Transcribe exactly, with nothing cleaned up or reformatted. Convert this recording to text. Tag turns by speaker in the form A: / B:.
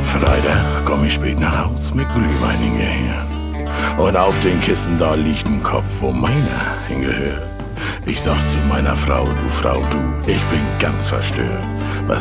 A: Freitag komm ich spät nach Haus mit Glühwein hingehört. Und auf den Kissen da liegt ein Kopf, wo meiner hingehört. Ich sag zu meiner Frau, du Frau, du, ich bin ganz verstört.